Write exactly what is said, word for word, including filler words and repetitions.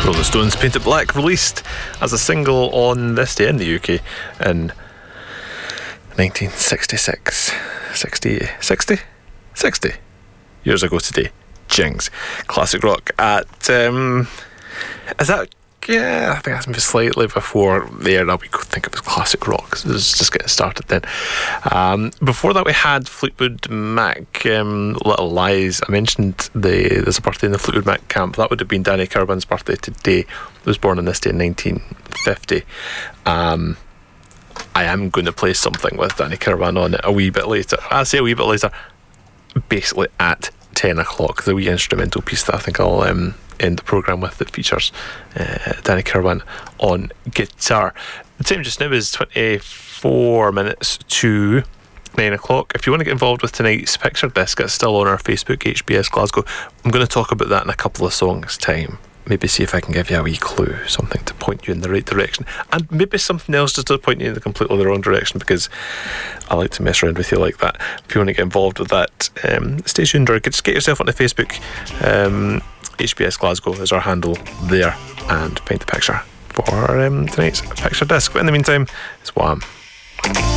Rolling Stones' Paint It Black, released as a single on this day in the U K in nineteen sixty-six. sixty, sixty? sixty years ago today. Jings. Classic rock at, um, is that, yeah, I think that's maybe slightly before the era we could think of as classic rock. It was just getting started then. Um, before that we had Fleetwood Mac, um, Little Lies. I mentioned the there's a birthday in the Fleetwood Mac camp. That would have been Danny Kirwan's birthday today. He was born on this day in nineteen fifty. Um, I am going to play something with Danny Kirwan on it a wee bit later. I say a wee bit later, basically at ten o'clock. The wee instrumental piece that I think I'll um, end the programme with, that features uh, Danny Kirwan on guitar. The time just now is twenty-four minutes to nine o'clock. If you want to get involved with tonight's picture disc, it's still on our Facebook, H B S Glasgow. I'm going to talk about that in a couple of songs' time. Maybe see if I can give you a wee clue, something to point you in the right direction, and maybe something else just to point you in the completely the wrong direction, because I like to mess around with you like that. If you want to get involved with that, um, stay tuned, or just get yourself onto Facebook. um, H B S Glasgow is our handle there, and paint the picture for um, tonight's picture disc. But in the meantime, it's Wham!